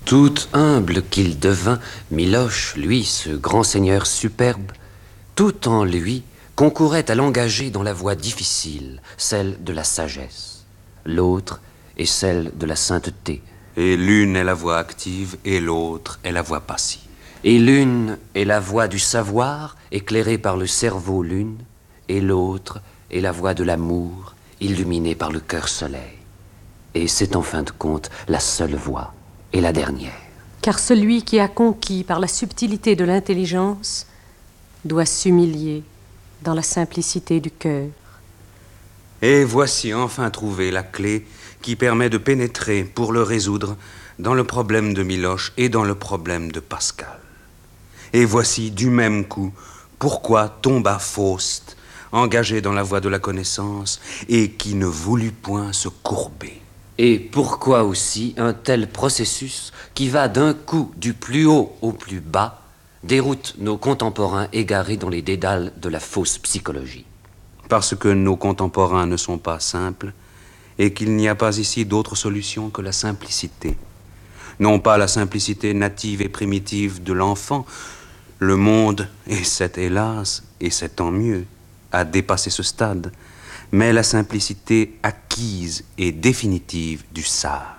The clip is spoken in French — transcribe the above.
Tout humble qu'il devint, Miloche, lui, ce grand seigneur superbe, tout en lui concourait à l'engager dans la voie difficile, celle de la sagesse. L'autre est celle de la sainteté. Et l'une est la voie active et l'autre est la voie passive. Et l'une est la voie du savoir, éclairée par le cerveau lune, et l'autre est la voie de l'amour, illuminée par le cœur soleil. Et c'est en fin de compte la seule voie, et la dernière. Car celui qui a conquis par la subtilité de l'intelligence doit s'humilier dans la simplicité du cœur. Et voici enfin trouvé la clé qui permet de pénétrer, pour le résoudre, dans le problème de Miloche et dans le problème de Pascal. Et voici du même coup pourquoi tomba Faust, engagé dans la voie de la connaissance et qui ne voulut point se courber. Et pourquoi aussi un tel processus qui va d'un coup du plus haut au plus bas déroute nos contemporains égarés dans les dédales de la fausse psychologie. Parce que nos contemporains ne sont pas simples et qu'il n'y a pas ici d'autre solution que la simplicité. Non pas la simplicité native et primitive de l'enfant. Le monde, et c'est hélas, et c'est tant mieux, a dépassé ce stade, mais la simplicité acquise et définitive du sage.